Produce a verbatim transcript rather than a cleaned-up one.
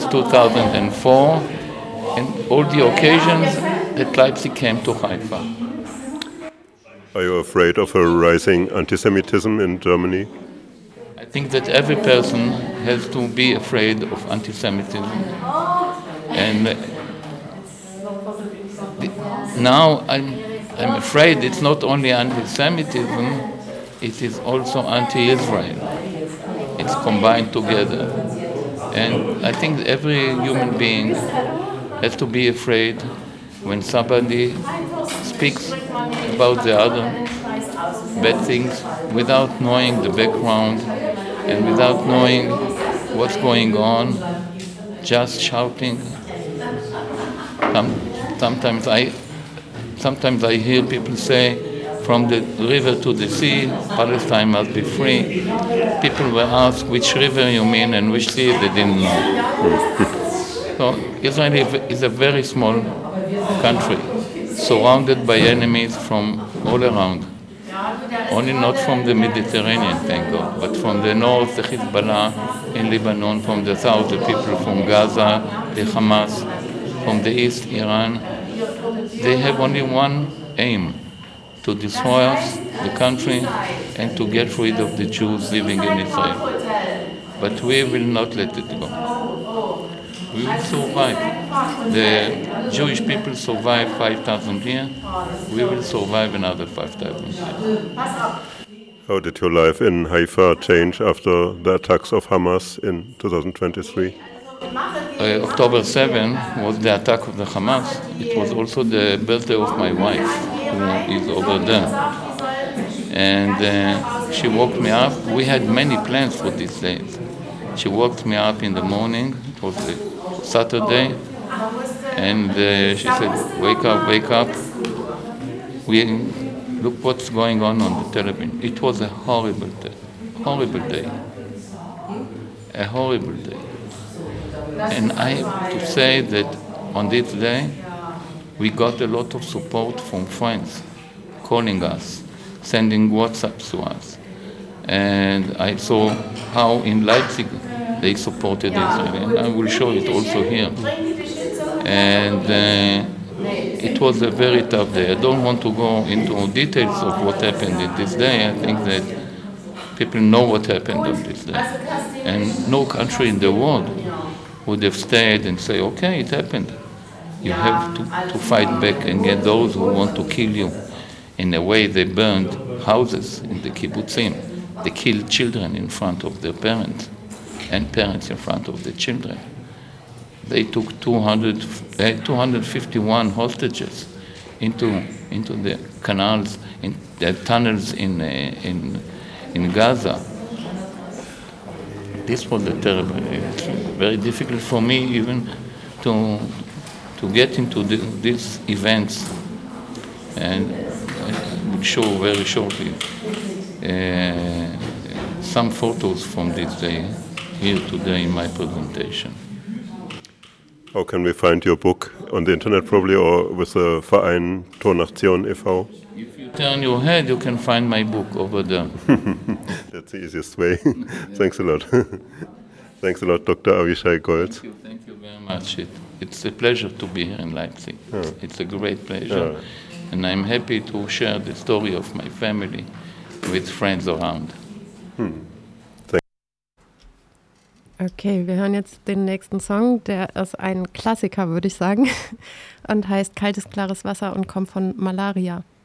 two thousand four, and all the occasions that Leipzig came to Haifa. Are you afraid of a rising anti-Semitism in Germany? I think that every person has to be afraid of anti-Semitism. And now I'm, I'm afraid it's not only anti-Semitism, it is also anti-Israel. It's combined together. And I think every human being has to be afraid when somebody speaks about the other bad things without knowing the background and without knowing what's going on, just shouting. Some, sometimes I sometimes I hear people say, from the river to the sea, Palestine must be free. People were asked which river you mean and which sea, they didn't know. So Israel is a very small country, surrounded by enemies from all around. Only not from the Mediterranean, thank God, but from the north, the Hezbollah in Lebanon, from the south, the people from Gaza, the Hamas, from the east, Iran. They have only one aim, to destroy us, the country, and to get rid of the Jews living in Israel. But we will not let it go. We will survive. The Jewish people survived five thousand years. We will survive another five thousand years. How did your life in Haifa change after the attacks of Hamas in two thousand twenty-three? Uh, October seventh was the attack of the Hamas. It was also the birthday of my wife, who is over there. And uh, she woke me up. We had many plans for these days. She woke me up in the morning. It was a Saturday. And uh, she said, wake up, wake up. We look what's going on on the television. It was a horrible day. Horrible day. A horrible day. And I have to say that on this day, we got a lot of support from friends, calling us, sending WhatsApps to us. And I saw how in Leipzig they supported Israel. And I will show it also here. And uh, it was a very tough day. I don't want to go into details of what happened in this day. I think that people know what happened on this day. And no country in the world would have stayed and say, okay, it happened. You have to, to fight back and get those who want to kill you. In a way, they burned houses in the kibbutzim. They killed children in front of their parents, and parents in front of the children. They took two hundred, uh, two hundred fifty-one hostages into into the canals, in the tunnels in uh, in in Gaza. This was a terrible. It's very difficult for me even to to get into the, these events, and I will show very shortly uh, some photos from this day here today in my presentation. How can we find your book? On the internet probably, or with the Verein Tornation e V? If you turn your head, you can find my book over there. That's the easiest way. Thanks a lot. Thanks a lot, Doctor Avishai Goltz. Thank you, thank you very much. It, it's a pleasure to be here in Leipzig. Yeah. It's, it's a great pleasure. Yeah. And I'm happy to share the story of my family with friends around. Hmm. Okay, wir hören jetzt den nächsten Song, der ist ein Klassiker, würde ich sagen, und heißt Kaltes, klares Wasser und kommt von Malaria.